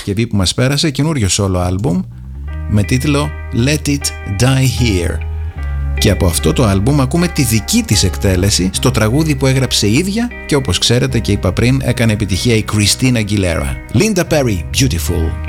Παρασκευή που μας πέρασε, καινούριο solo album με τίτλο Let It Die Here. Και από αυτό το άλμπουμ ακούμε τη δική της εκτέλεση στο τραγούδι που έγραψε η ίδια και όπως ξέρετε και είπα πριν έκανε επιτυχία η Christina Aguilera. Linda Perry, Beautiful.